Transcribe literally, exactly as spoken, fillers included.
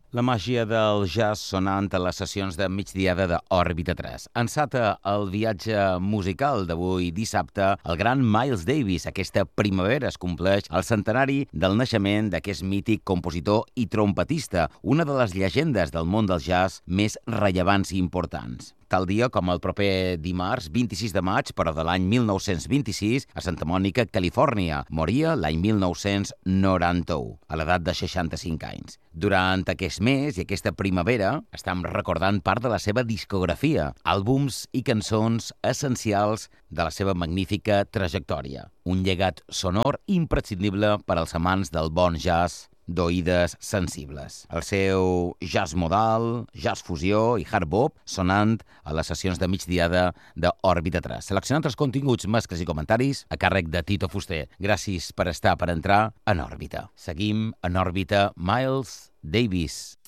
La màgia del jazz sonant a les sessions de migdiada d'Òrbita tres. Ensata el viatge musical d'avui dissabte el gran Miles Davis. Aquesta primavera es compleix el centenari del naixement d'aquest mític compositor i trompetista, una de les llegendes del món del jazz més rellevants i importants. Tal dia com el proper dimarts, vint-i-sis de maig, però de l'any mil nou-cents vint-i-sis, a Santa Mònica, Califòrnia. Moria l'any mil nou-cents noranta-u, a l'edat de seixanta-cinc anys. Durant aquest mes i aquesta primavera estem recordant part de la seva discografia, àlbums i cançons essencials de la seva magnífica trajectòria. Un llegat sonor imprescindible per als amants del bon jazz d'oïdes sensibles. El seu jazz modal, jazz fusió i hard bop sonant a les sessions de migdiada d'Òrbita tres. Seleccionant els continguts, mescles i comentaris a càrrec de Tito Fuster. Gràcies per estar, per entrar en òrbita. Seguim en òrbita Miles Davis.